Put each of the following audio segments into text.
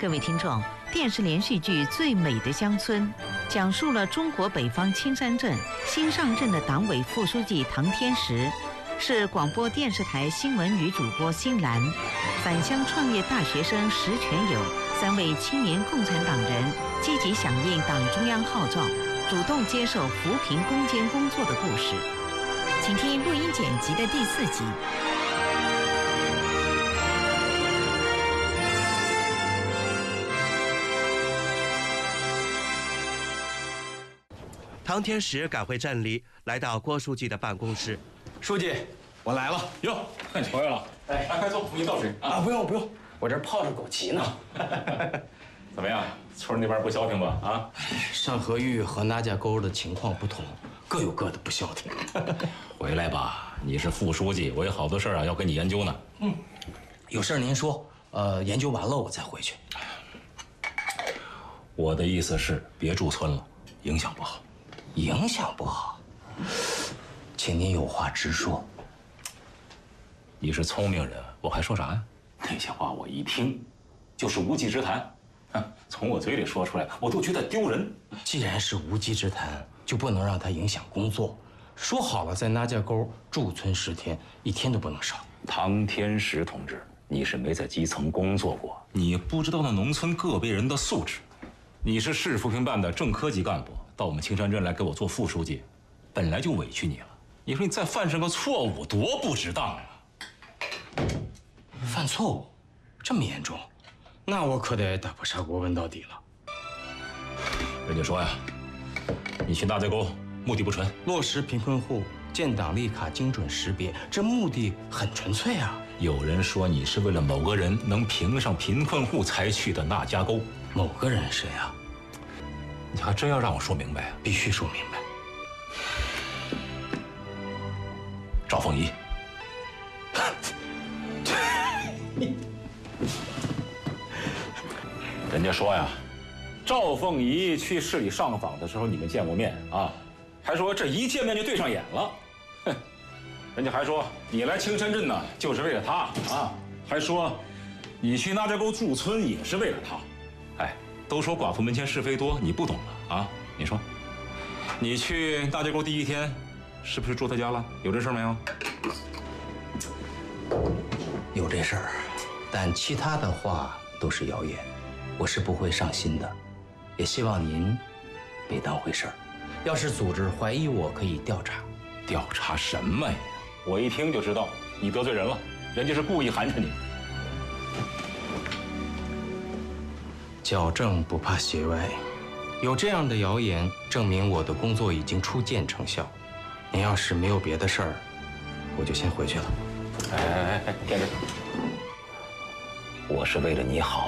各位听众，电视连续剧《最美的乡村》讲述了中国北方青山镇新上任的党委副书记唐天时，是广播电视台新闻女主播辛兰，返乡创业大学生石全友3位青年共产党人积极响应党中央号召，主动接受扶贫攻坚工作的故事。请听录音剪辑的第4集。 唐天时赶回镇里，来到郭书记的办公室。 书记，我来了。 哟，你回来了。哎，快坐，我给你倒水啊！不用，我这泡着枸杞呢。 怎么样，村那边不消停吧？啊， 上河峪和那家沟的情况不同，各有各的不消停。 回来吧，你是副书记，我有好多事儿啊要跟你研究呢。 有事您说，研究完了我再回去。 我的意思是，别驻村了，影响不好。 影响不好，请您有话直说。 你是聪明人，我还说啥呀？那些话我一听，就是无稽之谈。从我嘴里说出来，我都觉得丢人。 既然是无稽之谈，就不能让它影响工作。说好了，在那家沟驻村10天，1天都不能少。 唐天时同志，你是没在基层工作过，你不知道那农村个别人的素质。你是市扶贫办的正科级干部，到我们青山镇来给我做副书记，本来就委屈你了。你说你再犯上个错误，多不值当啊！ 犯错误，这么严重，那我可得打破砂锅问到底了。 人家说呀，你去大寨沟目的不纯， 落实贫困户建档立卡精准识别，这目的很纯粹啊。 有人说你是为了某个人能评上贫困户才去的那家沟。 某个人谁啊？ 你还真要让我说明白啊？ 必须说明白。 赵凤仪。人家说呀，赵凤仪去市里上访的时候，你们见过面啊？还说这一见面就对上眼了。哼，人家还说你来青山镇呢，就是为了他啊，还说你去那寨沟驻村也是为了他。哎，都说寡妇门前是非多，你不懂了啊？你说，你去大寨沟第1天，是不是住他家了？有这事没有？ 有这事儿，但其他的话都是谣言，我是不会上心的，也希望您别当回事儿。要是组织怀疑我，可以调查。 调查什么呀？我一听就知道你得罪人了，人家是故意寒碜你。 矫正不怕斜歪，有这样的谣言，证明我的工作已经初见成效。您要是没有别的事儿，我就先回去了。 哎，天志，我是为了你好。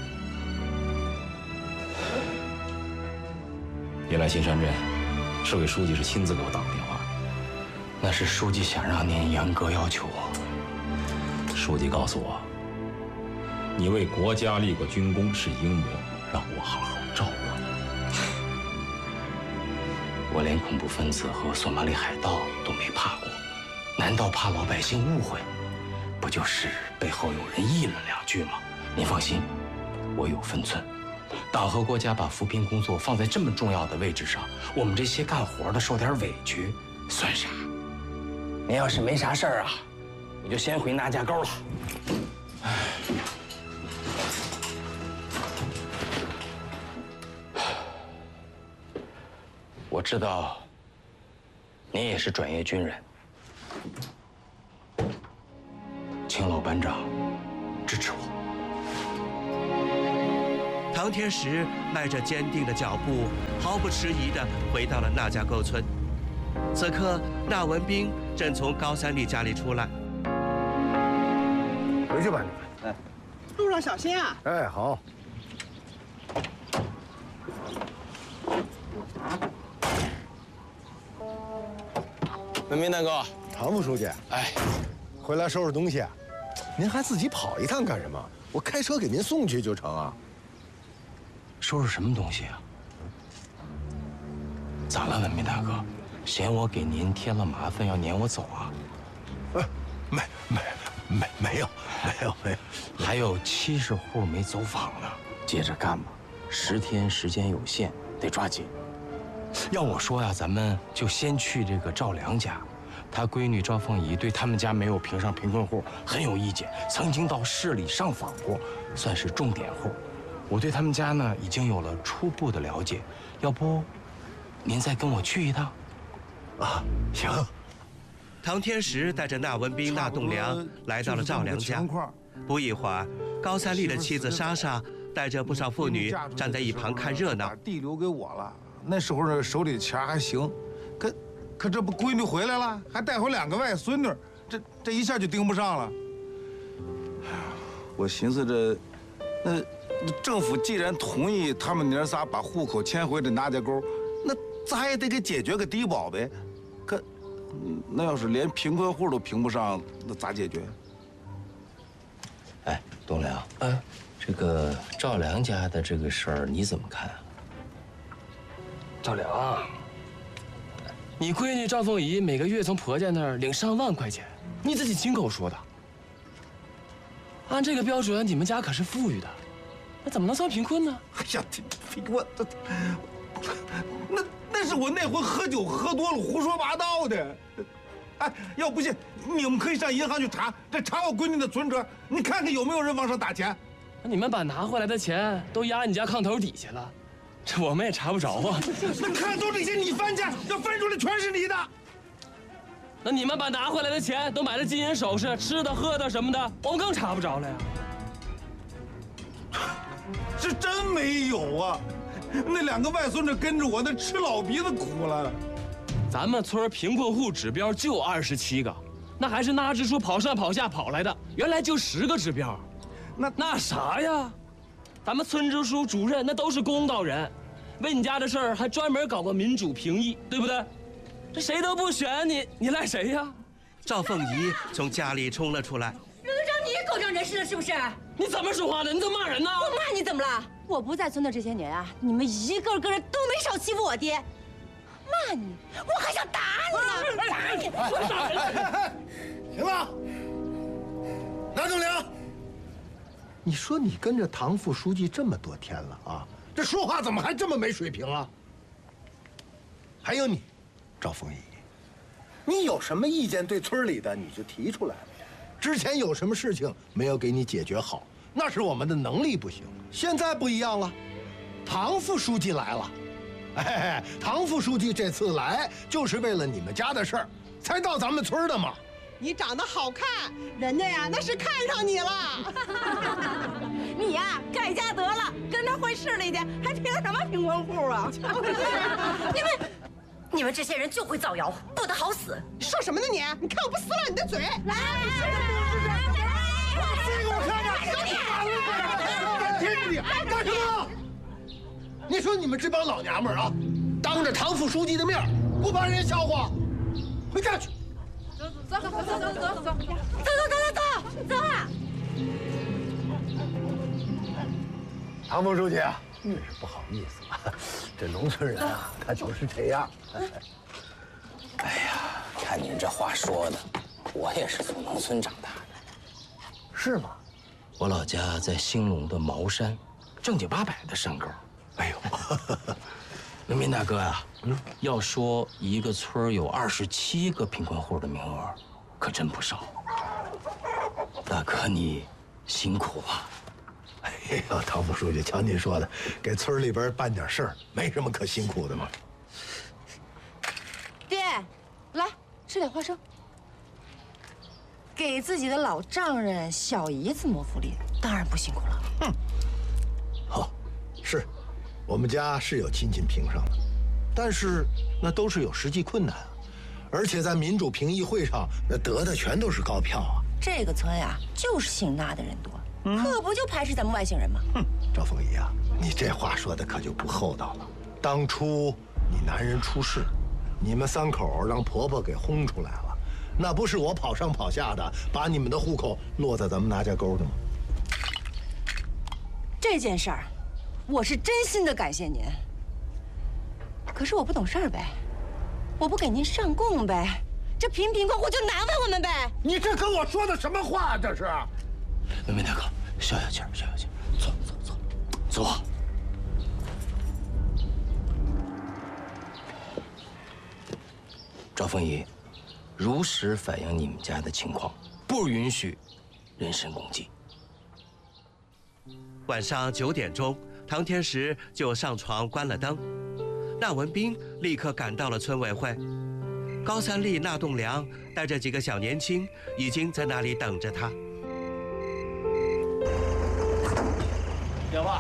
你来新山镇，市委书记是亲自给我打的电话。 那是书记想让您严格要求我。 书记告诉我，你为国家立过军功，是英模，让我好好照顾你。 我连恐怖分子和索马里海盗都没怕过，难道怕老百姓误会？不就是背后有人议论2句吗？您放心，我有分寸。党和国家把扶贫工作放在这么重要的位置上，我们这些干活的受点委屈，算啥？您要是没啥事儿啊，我就先回那家沟了。我知道，您也是专业军人，请老班长支持我。 唐天时迈着坚定的脚步，毫不迟疑地回到了那家沟村。此刻，那文斌正从高三丽家里出来。 回去吧，你们。 哎，路上小心啊！ 哎，好。 文斌大哥， 唐副书记， 哎， 回来收拾东西。您还自己跑一趟干什么？我开车给您送去就成啊。 收拾什么东西啊？咋了，文斌大哥？嫌我给您添了麻烦，要撵我走啊？ 没有， 还有70户没走访呢。 接着干吧，10天时间有限，得抓紧。要我说呀，咱们就先去这个赵良家，他闺女赵凤仪对他们家没有评上贫困户很有意见，曾经到市里上访过，算是重点户。我对他们家呢已经有了初步的了解，要不您再跟我去一趟？ 啊，行。 唐天石带着纳文斌、纳栋梁来到了赵良家。不一会儿，高三立的妻子莎莎带着不少妇女站在一旁看热闹。 地留给我了，那时候手里钱还行，可这不闺女回来了，还带回2个外孙女，这一下就盯不上了。我寻思那政府既然同意他们娘仨把户口迁回这哪家沟，那咱也得给解决个低保呗。可那要是连贫困户都评不上，那咋解决？ 哎，栋梁，这个赵良家的这个事儿你怎么看啊？ 赵良，你闺女赵凤仪每个月从婆家那儿领上万块钱，你自己亲口说的。按这个标准，你们家可是富裕的，那怎么能算贫困呢？ 哎呀，那是我那回喝酒喝多了胡说八道的。哎，要不信你们可以上银行去查我闺女的存折，你看看有没有人往上打钱。 那你们把拿回来的钱都压你家炕头底下了，这我们也查不着啊。 那炕头这些你翻去，要翻出来全是你的。 那你们把拿回来的钱都买了金银首饰、吃的喝的什么的，我们更查不着了呀。 是真没有啊，那2个外孙子跟着我，那吃老鼻子苦了。 咱们村贫困户指标就27个，那还是纳支书跑上跑下跑来的，原来就10个指标。那啥呀？咱们村支书、主任那都是公道人，为你家的事儿还专门搞过民主评议，对不对？这谁都不选你赖谁呀？ 赵凤仪从家里冲了出来。 轮得着你狗仗人势了是不是？ 你怎么说话的？你怎么骂人呢？ 我骂你怎么了？我不在村的这些年啊，你们一个个人都没少欺负我爹。骂你，我还想打你呢！打你！我打人！ 行了，拿栋梁，你说你跟着唐副书记这么多天了啊，这说话怎么还这么没水平啊？还有你，赵凤仪，你有什么意见对村里的你就提出来了。之前有什么事情没有给你解决好，那是我们的能力不行。现在不一样了，唐副书记来了。哎，唐副书记这次来就是为了你们家的事儿，才到咱们村的嘛。 你长得好看，人家呀那是看上你了。 你呀改嫁得了，跟他回市里去，还凭什么贫困户啊？你们这些人就会造谣，不得好死！ 说什么呢你？你看我不撕了你的嘴！来， 这个我看看，听着你干什么？你说你们这帮老娘们儿啊，当着唐副书记的面不把人家笑话，回家去。 走啊！ 唐副书记啊，不好意思啊，这农村人啊，他就是这样。 哎呀，看您这话说的，我也是从农村长大的。 是吗？ 我老家在兴隆的茅山，正经八百的山沟。 哎呦， 文斌大哥呀，要说一个村有27个贫困户的名额，可真不少。大哥你辛苦了。 哎呀，唐副书记，瞧您说的，给村里边办点事儿，没什么可辛苦的嘛。 爹，来吃点花生，给自己的老丈人、小姨子谋福利，当然不辛苦了。 哼，好，是，我们家是有亲戚评上了，但是那都是有实际困难啊，而且在民主评议会上，那得的全都是高票啊。 这个村呀，就是姓那的人多。可不就排斥咱们外姓人吗？ 哼，赵凤仪啊，你这话说的可就不厚道了。当初你男人出事，你们3口让婆婆给轰出来了，那不是我跑上跑下的把你们的户口落在咱们拿家沟的吗？ 这件事儿，我是真心的感谢您。可是我不懂事儿呗，我不给您上供呗，这贫困户就难为我们呗。 你这跟我说的什么话？这是。 文斌大哥，消消气儿，消消气儿，坐。 坐。赵凤仪，如实反映你们家的情况，不允许人身攻击。 晚上9点钟，唐天石就上床关了灯。纳文彬立刻赶到了村委会。高三立、纳栋梁带着几个小年轻已经在那里等着他。 小爸，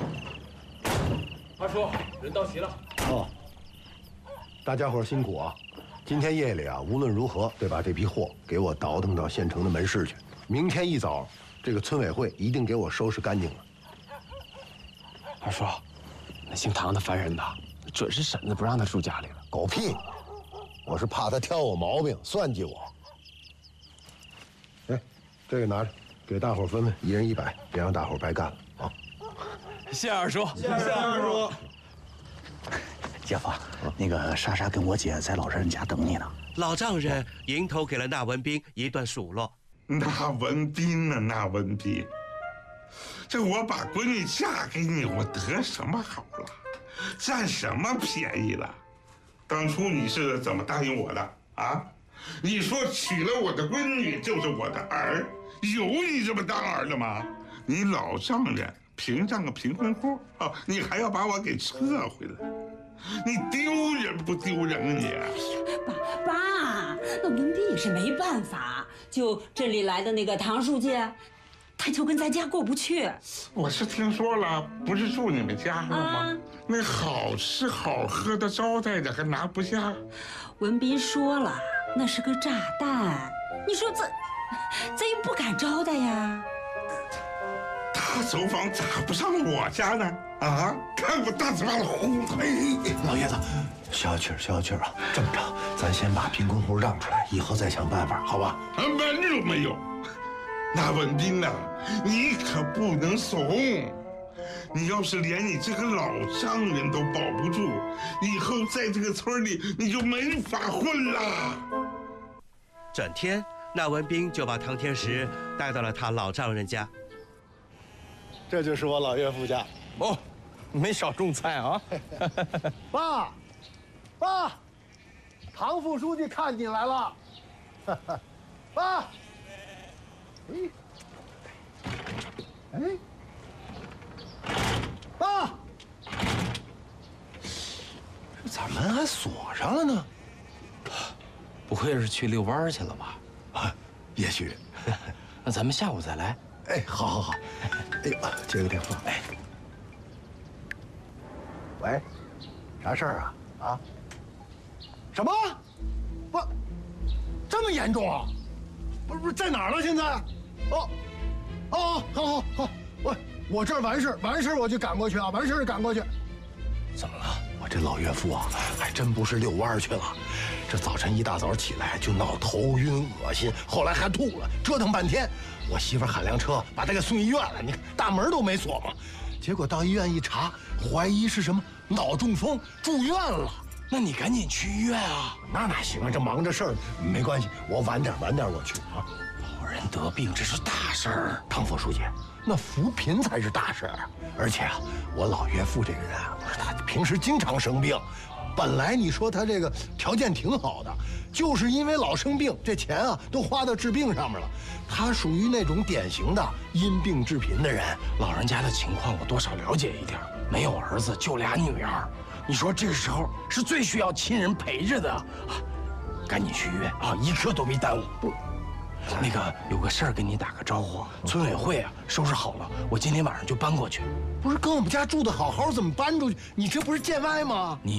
二叔，人到齐了。 哦，大家伙辛苦啊！今天夜里啊，无论如何得把这批货给我倒腾到县城的门市去。明天一早，这个村委会一定给我收拾干净了。 二叔，那姓唐的烦人的，准是婶子不让他住家里了。 狗屁！我是怕他挑我毛病，算计我。哎，这个拿着，给大伙分分，1人100，别让大伙白干了啊！ 谢二叔， 谢二叔。 姐夫，那个莎莎跟我姐在老丈人家等你呢。 老丈人迎头给了纳文彬一顿数落。 纳文彬呢？纳文彬，这我把闺女嫁给你，我得什么好了？占什么便宜了？当初你是怎么答应我的啊？你说娶了我的闺女就是我的儿，有你这么当儿的吗？你老丈人屏障个贫困户啊，你还要把我给撤回来？你丢人不丢人啊你？ 爸，那文彬也是没办法，就镇里来的那个唐书记，他就跟咱家过不去。 我是听说了，不是住你们家了吗？那好吃好喝的招待着还拿不下。 文彬说了，那是个炸弹，你说咱也不敢招待呀。 大走坊咋不上我家呢？啊！看我大嘴巴子呼！ 哎，老爷子，消消气啊！这么着，咱先把贫困户让出来，以后再想办法，好吧？ 门都没有。那文彬呐，你可不能怂。你要是连你这个老丈人都保不住，以后在这个村里你就没法混了。 整天，纳文彬就把唐天石带到了他老丈人家。 这就是我老岳父家。 哦，没少种菜啊。 爸，唐副书记看你来了。爸，爸， 这咋门还锁上了呢？ 不会是去遛弯去了吧？ 啊，也许。 那咱们下午再来。 哎，好。哎呀，接个电话。哎，喂，啥事儿啊？啊？ 什么？不，这么严重啊？不是在哪儿了？现在？好，我这儿完事我就赶过去啊，完事赶过去。 怎么了？我这老岳父啊，还真不是遛弯去了。这早晨一大早起来就闹头晕恶心，后来还吐了，折腾半天。我媳妇喊辆车把他给送医院了，你看大门都没锁嘛。结果到医院一查，怀疑是什么脑中风，住院了。 那你赶紧去医院啊！ 那哪行啊，这忙着事儿，没关系，我晚点我去啊。 老人得病这是大事儿， 唐副书记，那扶贫才是大事儿。而且啊，我老岳父这个人啊，他平时经常生病。本来你说他这个条件挺好的，就是因为老生病，这钱啊都花到治病上面了。他属于那种典型的因病致贫的人。 老人家的情况我多少了解一点，没有儿子就俩女儿，你说这个时候是最需要亲人陪着的。赶紧去医院啊，一刻都别耽误。不，那个有个事儿跟你打个招呼，村委会啊收拾好了，我今天晚上就搬过去。 不是跟我们家住的好好，怎么搬出去？你这不是见外吗？ 你